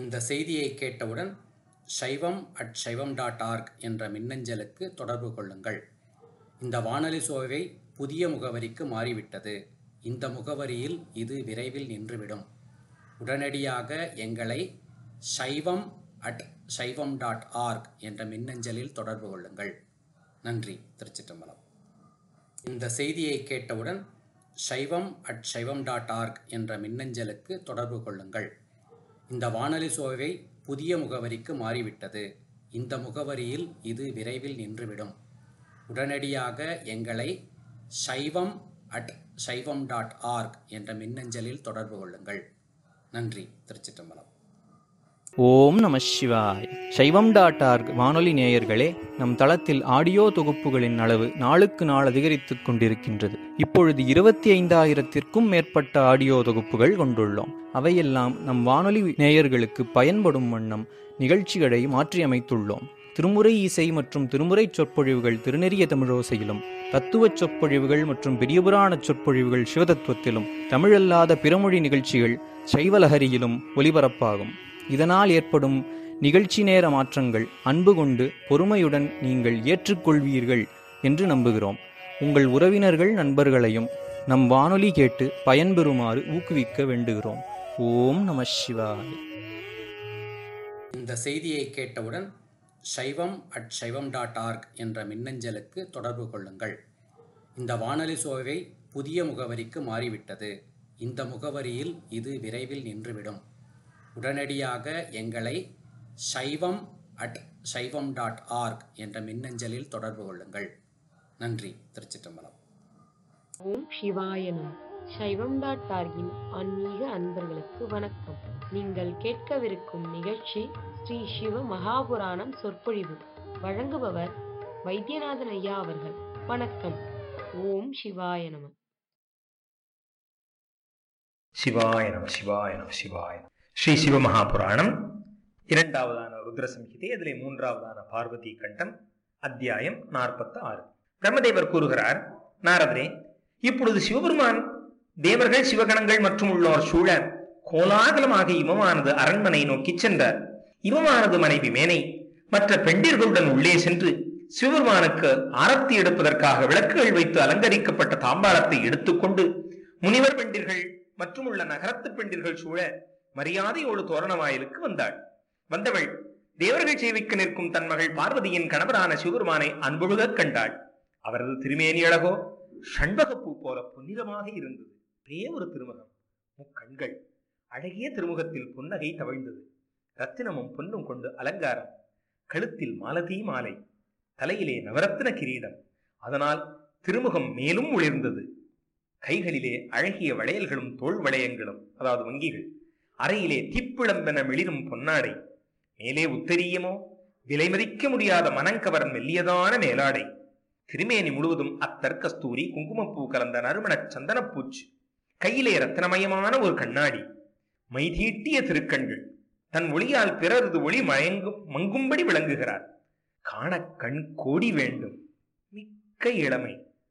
இந்த செய்தியை கேட்டவுடன் saivam@saivam.org என்ற மின்னஞ்சலுக்கு தொடர்பு கொள்ளுங்கள். இந்த வானொலி சோவை புதிய முகவரிக்கு மாறிவிட்டது. இந்த முகவரியில் இது விரைவில் நின்றுவிடும். உடனடியாக எங்களை saivam@saivam.org என்ற மின்னஞ்சலில் தொடர்பு கொள்ளுங்கள். நன்றி. திருச்சிற்றம்பலம். இந்த செய்தியை கேட்டவுடன் saivam@saivam.org என்ற மின்னஞ்சலுக்கு தொடர்பு கொள்ளுங்கள். இந்த வானொலி சோவை புதிய முகவரிக்கு மாறிவிட்டது. இந்த முகவரியில் இது விரைவில் நின்றுவிடும். உடனடியாக எங்களை saivam@saivam.org என்ற மின்னஞ்சலில் தொடர்பு கொள்ளுங்கள். நன்றி. திருச்சிற்றம்பலம். ஓம் நம சிவாய். சைவம்.org வானொலி நேயர்களே, நம் தளத்தில் ஆடியோ தொகுப்புகளின் அளவு நாளுக்கு நாள் அதிகரித்துக் கொண்டிருக்கின்றது. இப்பொழுது 25,000-த்திற்கும் மேற்பட்ட ஆடியோ தொகுப்புகள் கொண்டுள்ளோம். அவையெல்லாம் நம் வானொலி நேயர்களுக்கு பயன்படும் வண்ணம் நிகழ்ச்சிகளை மாற்றியமைத்துள்ளோம். திருமுறை இசை மற்றும் திருமுறை சொற்பொழிவுகள் திருநெறிய தமிழோசையிலும், தத்துவச் சொற்பொழிவுகள் மற்றும் பெரியபுராண சொற்பொழிவுகள் சிவதத்துவத்திலும், தமிழல்லாத பிறமொழி நிகழ்ச்சிகள் சைவலஹரியிலும் ஒலிபரப்பாகும். இதனால் ஏற்படும் நிகழ்ச்சி நேர மாற்றங்கள் அன்பு கொண்டு பொறுமையுடன் நீங்கள் ஏற்றுக்கொள்வீர்கள் என்று நம்புகிறோம். உங்கள் உறவினர்கள் நண்பர்களையும் நம் வானொலி கேட்டு பயன்பெறுமாறு ஊக்குவிக்க வேண்டுகிறோம். ஓம் நம சிவாய. இந்த செய்தியை கேட்டவுடன் saivam@saivam.org என்ற மின்னஞ்சலுக்கு தொடர்பு கொள்ளுங்கள். இந்த வானொலி சோவை புதிய முகவரிக்கு மாறிவிட்டது. இந்த முகவரியில் இது விரைவில் நின்றுவிடும். உடனடியாக எங்களை saivam@saivam.org என்ற மின்னஞ்சலில் தொடர்பு கொள்ளுங்கள். நன்றி. திருச்சிற்றம்பலம். ஓம் சிவாய நம. சைவம்.org-இன் ஆன்மீக அன்பர்களுக்கு வணக்கம். நீங்கள் கேட்கவிருக்கும் நிகழ்ச்சி ஸ்ரீ சிவ மகாபுராணம் சொற்பொழிவு. வழங்குபவர் வைத்தியநாதன் ஐயா அவர்கள். வணக்கம். ஓம் சிவாய நம. சிவாய நம. சிவாய நம. சிவாய நம. ஸ்ரீ சிவமகாபுராணம் இரண்டாவதான ருத்ரசம்ஹிதை, அதிலே மூன்றாவதான பார்வதி கண்டம், அத்தியாயம் 46. பிரம்மதேவர் கூறுகிறார், நாரதரே, இப்பொழுது சிவபெருமான் தேவர்கள் சிவகணங்கள் மற்றும் உள்ளோர் சூழ கோலாகலமாக இமமானது அரண்மனை நோக்கி சென்றார். இமமானது மனைவி மேனை மற்ற பெண்டிர்களுடன் உள்ளே சென்று சிவபெருமானுக்கு ஆரத்தி எடுப்பதற்காக விளக்குகள் வைத்து அலங்கரிக்கப்பட்ட தாம்பாளத்தை எடுத்துக்கொண்டு முனிவர் பெண்டிர்கள் மற்றும் உள்ள நகரத்து பெண்டிர்கள் சூழ மரியாதையோடு தோரண வாயிலுக்கு வந்தாள். வந்தவள் தேவர்கள் சேவிக்க நிற்கும் தன் மகள் பார்வதியின் கணவரான சிவபெருமானை அன்பொழுக கண்டாள். அவரது திருமேனி அழகோ ஷண்பகப்பூ போல பொன்னிறமாக இருந்தது. ஒரே ஒரு திருமுகம், முக்கண்கள், அழகிய திருமுகத்தில் புன்னகை தவழ்ந்தது. ரத்தினமும் பொன்னும் கொண்டு அலங்காரம், கழுத்தில் மாலதி மாலை, தலையிலே நவரத்தின கிரீடம். அதனால் திருமுகம் மேலும் ஒளிர்ந்தது. கைகளிலே அழகிய வளையல்களும் தோல் வளையங்களும், அதாவது வங்கிகள். அறையிலே தீப்பிழம்பென மிளிரும் பொன்னாடை. மேலே உத்தரியமோ விலை மதிக்க முடியாத மனங்கவர் மெல்லியதான மேலாடை. திருமேனி முழுவதும் அத்தர், கஸ்தூரி, குங்குமப்பூ கலந்த நறுமணச் சந்தனப்பூச்சு. கையிலே ரத்னமயமான ஒரு கண்ணாடி. மைதீட்டிய திருக்கண்கள். தன் ஒளியால் பிறரது ஒளி மங்கும்படி விளங்குகிறார். காண கண் கோடி வேண்டும். மிக்க இளமை,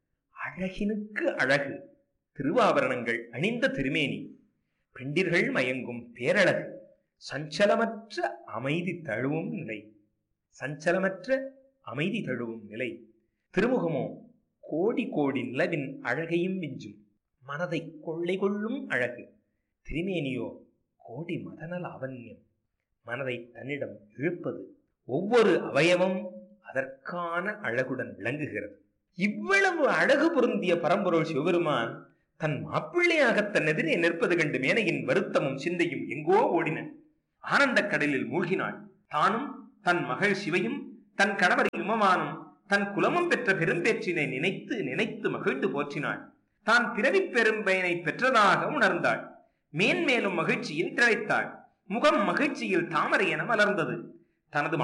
அழகினுக்கு அழகு. திருவாபரணங்கள் அணிந்த திருமேனி, பெண்டிர்கள் மயங்கும் பேரழகு, சஞ்சலமற்ற அமைதி தழுவும் நிலை. சஞ்சலமற்ற அமைதி தழுவும் நிலை. திருமுகமோ கோடி கோடி நிலவின் அழகையும் மிஞ்சும் மனதை கொள்ளை கொள்ளும் அழகு. திருமேனியோ கோடி மதன லாவண்யம், மனதை தன்னிடம் இழுப்பது. ஒவ்வொரு அவயவம் அதற்கான அழகுடன் விளங்குகிறது. இவ்வளவு அழகு பொருந்திய பரம்பொருள் சிவபெருமான் தன் மாப்பிள்ளையாக தன் எதிரே நிற்பது கண்டு மேனையின் வருத்தமும் சிந்தையும் எங்கோ ஓடின. ஆனந்த கடலில் மூழ்கினாள். தானும் தன் மகள் சிவையும் தன் கணவர் இமமானும் தன் குலமும் பெற்ற பெரும்பேற்றினை நினைத்து நினைத்து மகிழ்ந்து போற்றினாள். தான் பிறவி பெரும்பயனை பெற்றதாக உணர்ந்தாள். மேன்மேலும் மகிழ்ச்சியில் திளைத்தாள். முகம் மகிழ்ச்சியில் தாமரை என மலர்ந்தது. தனது